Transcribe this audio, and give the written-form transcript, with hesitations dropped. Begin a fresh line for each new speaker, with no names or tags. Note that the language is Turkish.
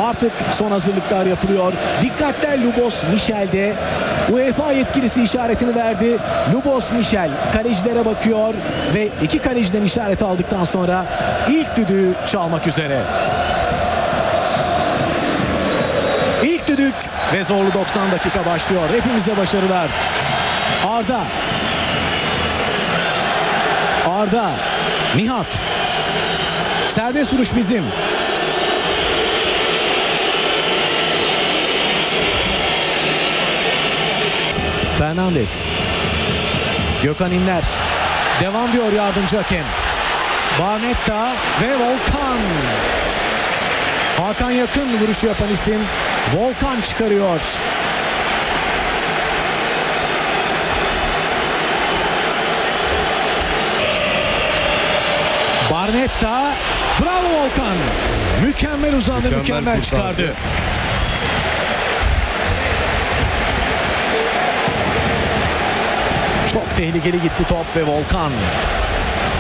Artık son hazırlıklar yapılıyor. Dikkatler Lubos Michel'de. UEFA yetkilisi işaretini verdi. Lubos Michel kalecilere bakıyor ve iki kaleciden işaret aldıktan sonra ilk düdüğü çalmak üzere. İlk düdük ve zorlu 90 dakika başlıyor. Hepimize başarılar. Arda, Nihat. Serbest vuruş bizim. Fernandes. Gökhan İnler. Devam diyor yardımcı hakem. Barnetta ve Volkan. Hakan Yakın vuruşu yapan isim Volkan çıkarıyor. Barnetta. Bravo Volkan. Mükemmel uzandı, mükemmel çıkardı. Çok tehlikeli gitti top ve Volkan